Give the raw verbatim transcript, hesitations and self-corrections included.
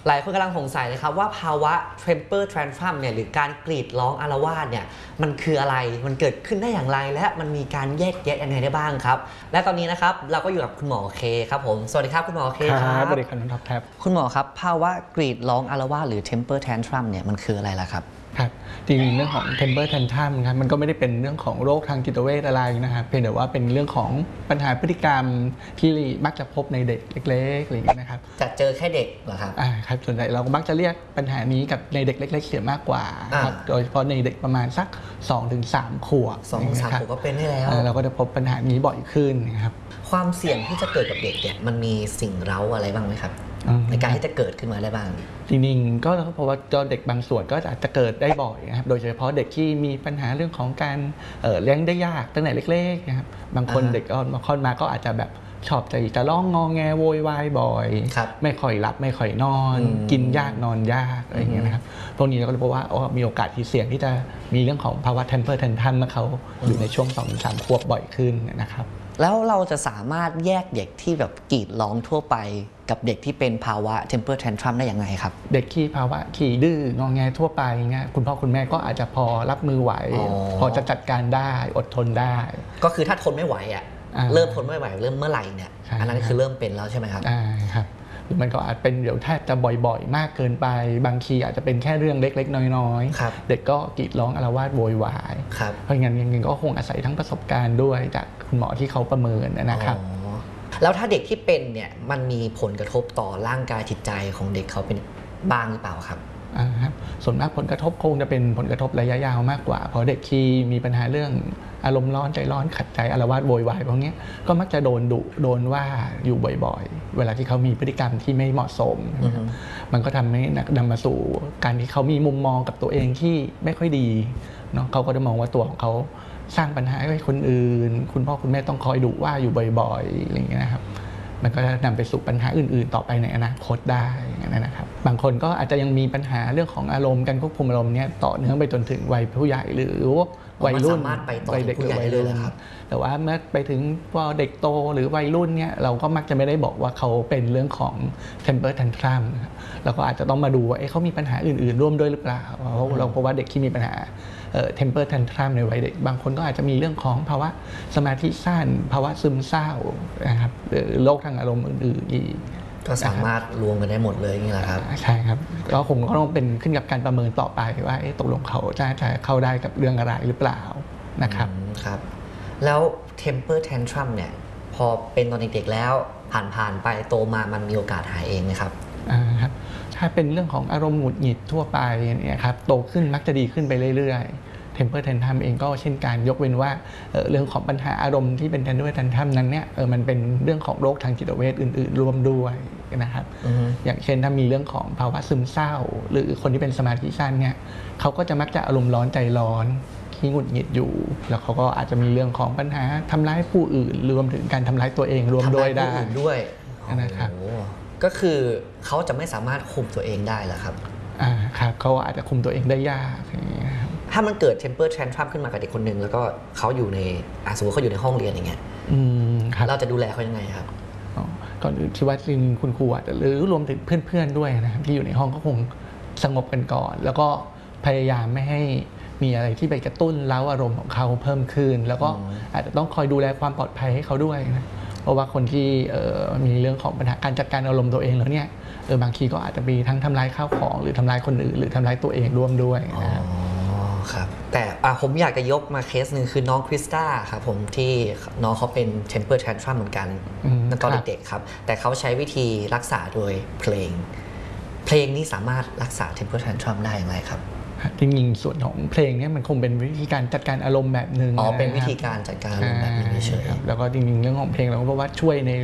หลายคนกำลังสงสัยนะครับว่าภาวะ temper tantrum เนี่ยหรือการกรีดร้องอาละวาดเนี่ยมันคืออะไรมันเกิดขึ้นได้อย่างไรและมันมีการแยกแยะยังไงได้บ้างครับและตอนนี้นะครับเราก็อยู่กับคุณหมอเคครับผมสวัสดีครับคุณหมอเคครับสวัสดีครับน้องท็อปครับคุณหมอครับภาวะกรีดร้องอาละวาดหรือ temper tantrum เนี่ยมันคืออะไรล่ะครับครับจริงๆเรื่องของ temper tantrum ครับมันก็ไม่ได้เป็นเรื่องของโรคทางจิตเวชอะไรนะครับเพียงแต่ว่าเป็นเรื่องของปัญหาพฤติกรรมที่มักจะพบในเด็กเล็กๆอะไรอย่างนี้นะครับจะเจอแค่เด็กเหรอครับอ่าครับส่วนใหญ่เราก็มักจะเรียกปัญหานี้กับในเด็กเล็กๆเสียมากกว่าครับโดยเฉพาะในเด็กประมาณสัก สองถึงสาม ขวบสองถึงสาม ขวบก็เป็นได้แล้วเราก็จะพบปัญหานี้บ่อยขึ้นนะครับความเสี่ยงที่จะเกิดกับเด็กเนี่ยมันมีสิ่งเร้าอะไรบ้างไหมครับในการที่จะเกิดขึ้นมาได้บ้างจริงๆก็เพราะว่าเด็กบางส่วนก็อาจจะเกิดได้บ่อยนะครับโดยเฉพาะเด็กที่มีปัญหาเรื่องของการเลี้ยงได้ยากตั้งแต่เล็กๆนะครับบางคนเด็กอ่อนมาคลอดมาก็อาจจะแบบชอบใจจะร้องงอแงโวยวายบ่อยไม่ค่อยหลับไม่ค่อยนอนกินยากนอนยากอะไรอย่างเงี้ยนะครับพวกนี้เราก็เลยพบว่ามีโอกาสที่เสี่ยงที่จะมีเรื่องของภาวะ temper tantrum เมื่อเขาอยู่ในช่วง สองถึงสาม ขวบบ่อยขึ้นนะครับแล้วเราจะสามารถแยกเด็กที่แบบกรีดร้องทั่วไปกับเด็กที่เป็นภาวะ temper tantrum ได้อย่างไรครับเด็กที่ภาวะขี้ดื้องอแงทั่วไปเงี้ยคุณพ่อคุณแม่ก็อาจจะพอรับมือไหวพอจะจัดการได้อดทนได้ก็คือถ้าทนไม่ไหวอ่ะเริ่มทนไม่ไหวเริ่มเมื่อไหร่เนี่ยอันนั้นคือเริ่มเป็นแล้วใช่ไหมครับใช่ครับหรือมันก็อาจเป็นเดี๋ยวแทบจะบ่อยๆมากเกินไปบางทีอาจจะเป็นแค่เรื่องเล็กๆน้อยๆเด็กก็กรีดร้องอาละวาดโวยวายเพราะงั้นยังไงก็คงอาศัยทั้งประสบการณ์ด้วยจากคุณหมอที่เขาประเมินนะครับแล้วถ้าเด็กที่เป็นเนี่ยมันมีผลกระทบต่อร่างกายจิตใจของเด็กเขาเป็นบ้างหรือเปล่าครับส่วนมากผลกระทบคงจะเป็นผลกระทบระยะยาวมากกว่าเพราะเด็กที่มีปัญหาเรื่องอารมณ์ร้อนใจร้อนขัดใจอาละวาดโวยวายพวกนี้ก็มักจะโดนดุโดนว่าอยู่บ่อยๆเวลาที่เขามีพฤติกรรมที่ไม่เหมาะสมมันก็ทำให้นำมาสู่การที่เขามีมุมมองกับตัวเองที่ไม่ค่อยดีเนาะเขาก็จะมองว่าตัวของเขาสร้างปัญหาให้คนอื่นคุณพ่อคุณแม่ต้องคอยดุว่าอยู่บ่อยๆอะไรอย่างเงี้ยนะครับมันก็จะนำไปสู่ปัญหาอื่นๆต่อไปในอนาคตได้นะครับบางคนก็อาจจะยังมีปัญหาเรื่องของอารมณ์การควบคุมอารมณ์เนี่ยต่อเนื่องไปจนถึงวัยผู้ใหญ่หรือวัยรุ่นวัยเด็กหรือวัยรุ่นแต่ว่าเมื่อไปถึงพอเด็กโตหรือวัยรุ่นเนี่ยเราก็มักจะไม่ได้บอกว่าเขาเป็นเรื่องของ temper tantrum เราก็อาจจะต้องมาดูว่าเขามีปัญหาอื่นๆร่วมด้วยหรือเปล่าเพราะเราพบว่าเด็กที่มีปัญหาtemper tantrum ในวัยเด็กบางคนก็อาจจะมีเรื่องของภาวะสมาธิสั้นภาวะซึมเศร้านะครับหรือโรคทางอารมณ์อื่นๆอีกก็สามารถรวมกันได้หมดเลยนี่แหละครับใช่ครับก็คงต้องเป็นขึ้นกับการประเมินต่อไปว่าตกลงเขาจะจะเข้าได้กับเรื่องอะไรหรือเปล่านะครับครับแล้ว temper tantrum เนี่ยพอเป็นตอนเด็กๆแล้วผ่านผ่านไปโตมามันมีโอกาสหายเองไหมครับอ่าครับถ้าเป็นเรื่องของอารมณ์หงุดหงิดทั่วไปเนี่ยครับโตขึ้นมักจะดีขึ้นไปเรื่อยๆ temper tantrum เองก็เช่นการยกเว้นว่า เ, เรื่องของปัญหาอารมณ์ที่เป็น temper tantrum นั้นเนี่ยเออมันเป็นเรื่องของโรคทางจิตเวชอื่นๆรวมด้วยนะครับ uh-huh. อย่างเช่นถ้ามีเรื่องของภาวะซึมเศร้าหรือคนที่เป็นสมาธิสั้นเนี่ยเขาก็จะมักจะอารมณ์ร้อนใจร้อนที่หงุดหงิดอยู่แล้วเขาก็อาจจะมีเรื่องของปัญหาทำร้ายผู้อื่นรวมถึงการทำร้ายตัวเองรวมด้วยได้ด้วยนะครับก็คือเขาจะไม่สามารถคุมตัวเองได้เหรอครับอ่าครับเขาอาจจะคุมตัวเองได้ยากอย่างเงี้ยถ้ามันเกิด temper tantrum ขึ้นมากับเด็กคนหนึ่งแล้วก็เขาอยู่ในสมมติเขาอยู่ในห้องเรียนอย่างเงี้ยเราจะดูแลเขายังไงครับก่อนอื่นที่ว่าจริงคุณครูอาจจะหรือรวมถึงเพื่อนๆด้วยนะครับที่อยู่ในห้องก็คงสงบกันก่อนแล้วก็พยายามไม่ให้มีอะไรที่ไปกระตุ้นเร้าอารมณ์ของเขาเพิ่มขึ้นแล้วก็อาจจะต้องคอยดูแลความปลอดภัยให้เขาด้วยนะเพราะว่าคนที่มีเรื่องของปัญหาการจัดการอารมณ์ตัวเองแล้วเนี่ยเออบางทีก็อาจจะมีทั้งทำลายข้าวของหรือทำลายคนอื่นหรือทำลายตัวเองร่วมด้วยนะครับครับแต่ผมอยากจะยกมาเคสหนึ่งคือน้องคริสตาครับผมที่น้องเขาเป็น temper tantrum เหมือนกันตอนเด็กๆครับแต่เขาใช้วิธีรักษาโดยเพลงเพลงนี้สามารถรักษา temper tantrum ได้อย่างไรครับจริงๆส่วนของเพลงนี้มันคงเป็นวิธีการจัดการอารมณ์แบบหนึ่งอ๋อเป็นวิธีการจัดการอารมณ์แบบนึงเฉยๆแล้วก็จริงๆเรื่องของเพลงเราก็ว่าช่วยใน